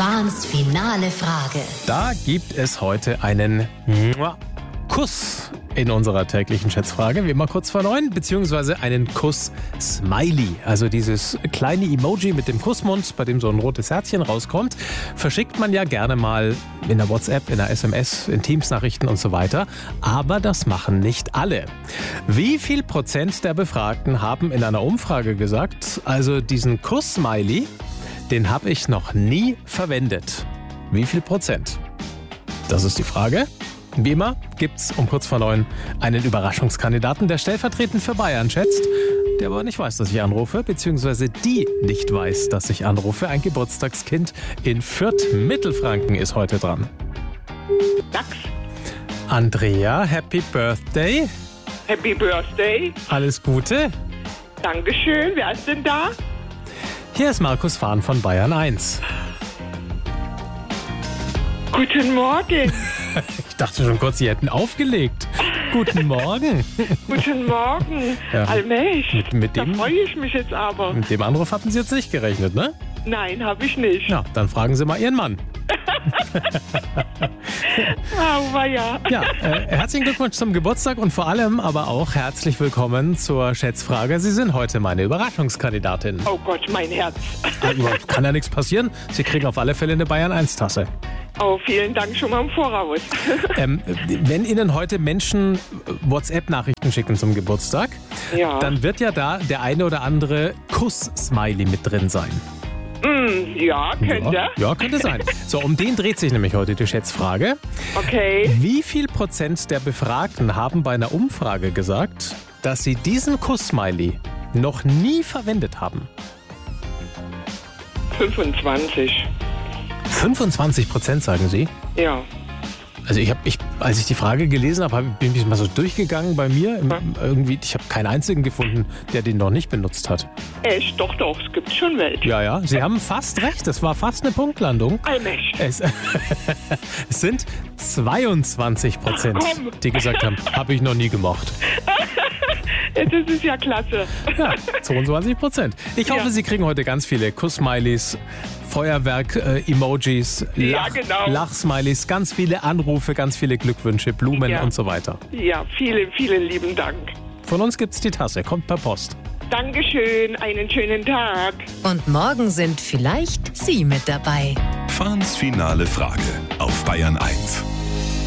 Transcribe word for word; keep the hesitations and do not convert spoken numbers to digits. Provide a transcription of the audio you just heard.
Fahns finale Frage. Da gibt es heute einen Kuss in unserer täglichen Schätzfrage, wie immer kurz vor neun, beziehungsweise einen Kuss-Smiley. Also dieses kleine Emoji mit dem Kussmund, bei dem so ein rotes Herzchen rauskommt, verschickt man ja gerne mal in der WhatsApp, in der S M S, in Teams-Nachrichten und so weiter. Aber das machen nicht alle. Wie viel Prozent der Befragten haben in einer Umfrage gesagt, also diesen Kuss-Smiley, den habe ich noch nie verwendet? Wie viel Prozent? Das ist die Frage. Wie immer gibt's um kurz vor neun einen Überraschungskandidaten, der stellvertretend für Bayern schätzt, der aber nicht weiß, dass ich anrufe, beziehungsweise die nicht weiß, dass ich anrufe. Ein Geburtstagskind in Fürth, Mittelfranken ist heute dran. Dax. Andrea, Happy Birthday. Happy Birthday. Alles Gute. Dankeschön. Wer ist denn da? Hier ist Markus Fahn von Bayern eins. Guten Morgen. Ich dachte schon kurz, Sie hätten aufgelegt. Guten Morgen. Guten Morgen. Ja. Allmächt. Mit, mit, Da dem, freue ich mich jetzt aber. mit dem Anruf hatten Sie jetzt nicht gerechnet, ne? Nein, habe ich nicht. Ja, dann fragen Sie mal Ihren Mann. Wow, war ja. Ja, äh, herzlichen Glückwunsch zum Geburtstag und vor allem aber auch herzlich willkommen zur Schätzfrage. Sie sind heute meine Überraschungskandidatin. Oh Gott, mein Herz. Also, kann ja nichts passieren. Sie kriegen auf alle Fälle eine Bayern eins Tasse. Oh, vielen Dank schon mal im Voraus. Ähm, wenn Ihnen heute Menschen WhatsApp-Nachrichten schicken zum Geburtstag, Ja. dann wird ja da der eine oder andere Kuss-Smiley mit drin sein. Mm, ja, könnte. Ja, ja, könnte sein. So, um den dreht sich nämlich heute die Schätzfrage. Okay. Wie viel Prozent der Befragten haben bei einer Umfrage gesagt, dass sie diesen Kuss-Smiley noch nie verwendet haben? fünfundzwanzig. fünfundzwanzig Prozent sagen Sie? Ja. Also ich habe, ich, als ich die Frage gelesen habe, hab, bin ich mal so durchgegangen bei mir. Im, irgendwie, ich habe keinen einzigen gefunden, der den noch nicht benutzt hat. Echt? Doch, doch, es gibt schon welche. Ja, ja, Sie haben fast recht. Es war fast eine Punktlandung. Allmächt. Es, es sind zweiundzwanzig Prozent, Ach, komm. die gesagt haben, habe ich noch nie gemacht. Das ist ja klasse. Ja, zweiundzwanzig Prozent. Ich hoffe, Ja. Sie kriegen heute ganz viele Kuss-Smileys, Feuerwerk-Emojis, Ja, Lach, genau. Lach-Smileys, ganz viele Anrufe, ganz viele Glückwünsche, Blumen Ja. und so weiter. Ja, vielen, vielen lieben Dank. Von uns gibt's die Tasse, kommt per Post. Dankeschön, einen schönen Tag. Und morgen sind vielleicht Sie mit dabei. Fahns finale Frage auf Bayern eins.